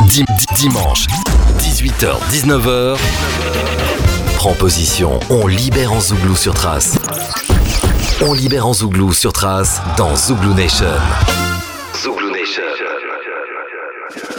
Dimanche, 18h-19h. Prends position, on libère en Zouglou sur Trace. On libère en Zouglou sur Trace dans Zouglou Nation. Zouglou Nation.